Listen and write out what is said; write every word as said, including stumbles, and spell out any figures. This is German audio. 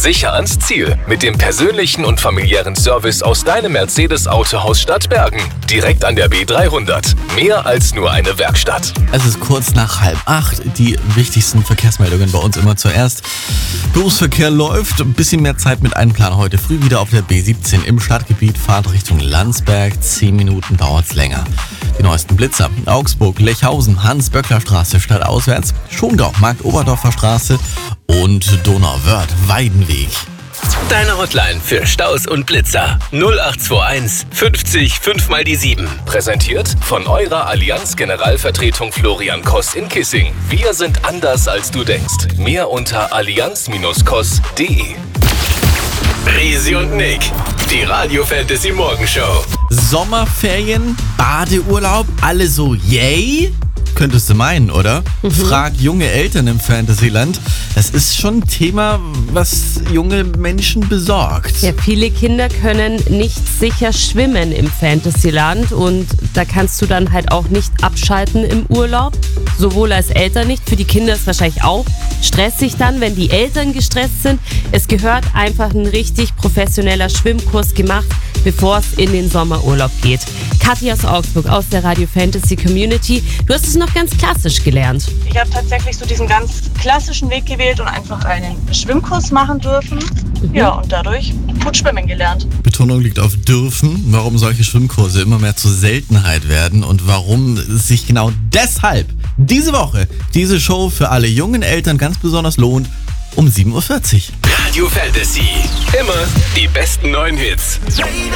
sicher ans Ziel mit dem persönlichen und familiären Service aus deinem Mercedes-Autohaus Stadtbergen. Direkt an der B dreihundert. Mehr als nur eine Werkstatt. Es ist kurz nach halb acht. Die wichtigsten Verkehrsmeldungen bei uns immer zuerst. Berufsverkehr läuft. Ein bisschen mehr Zeit mit Einplan heute früh wieder auf der B siebzehn im Stadtgebiet. Fahrt Richtung Landsberg. Zehn Minuten dauert's länger. Die neuesten Blitzer. Augsburg, Lechhausen, Hans-Böckler-Straße stadtauswärts. Schongau, Markt-Oberdorfer Straße und Donauwörth, Weidenweg. Deine Hotline für Staus und Blitzer. null acht zwei eins fünfzig fünf mal die sieben. Präsentiert von eurer Allianz-Generalvertretung Florian Koss in Kissing. Wir sind anders als du denkst. Mehr unter allianz Bindestrich koss punkt de. Risi und Nick, die Radio-Fantasy-Morgenshow. Sommerferien, Badeurlaub, alle so yay? Könntest du meinen, oder? Mhm. Frag junge Eltern im Fantasyland. Das ist schon ein Thema, was junge Menschen besorgt. Ja, viele Kinder können nicht sicher schwimmen im Fantasyland und da kannst du dann halt auch nicht abschalten im Urlaub. Sowohl als Eltern nicht. Für die Kinder ist wahrscheinlich auch stressig dann, wenn die Eltern gestresst sind. Es gehört einfach ein richtig professioneller Schwimmkurs gemacht, bevor es in den Sommerurlaub geht. Kathi aus Augsburg aus der Radio Fantasy Community. Du hast es noch ganz klassisch gelernt. Ich habe tatsächlich so diesen ganz klassischen Weg gewählt und einfach einen Schwimmkurs machen dürfen. Mhm. Ja, und dadurch gut schwimmen gelernt. Betonung liegt auf dürfen. Warum solche Schwimmkurse immer mehr zur Seltenheit werden und warum sich genau deshalb diese Woche diese Show für alle jungen Eltern ganz besonders lohnt, um sieben Uhr vierzig. Radio Fantasy. Immer die besten neuen Hits.